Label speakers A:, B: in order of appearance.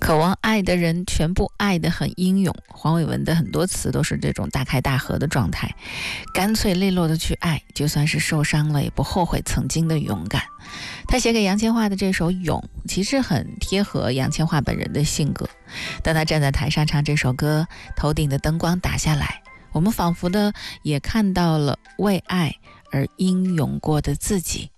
A: 渴望爱的人全部爱得很英勇。黄伟文的很多词都是这种大开大合的状态，干脆利落的去爱，就算是受伤了也不后悔曾经的勇敢。他写给杨千嬅的这首《勇》其实很贴合杨千嬅本人的性格。当他站在台上唱这首歌，头顶的灯光打下来，我们仿佛的也看到了为爱而英勇过的自己。